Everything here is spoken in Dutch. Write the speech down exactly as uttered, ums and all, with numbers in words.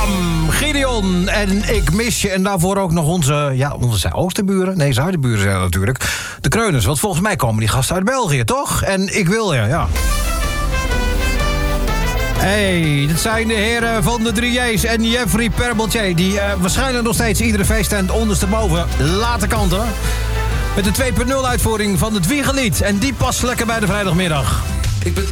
Bam! Gideon en Ik mis je. En daarvoor ook nog onze, ja, onze oosterburen. Nee, zuidenburen zijn dat natuurlijk. De Kreuners, want volgens mij komen die gasten uit België, toch? En Ik wil je, ja. Hey, dit zijn de heren van de drie J's en Jeffrey Perbeltje... die uh, waarschijnlijk nog steeds iedere feesttent ondersteboven laten kanten. Met de twee punt nul uitvoering van het Wiegelied. En die past lekker bij de vrijdagmiddag. Ik ben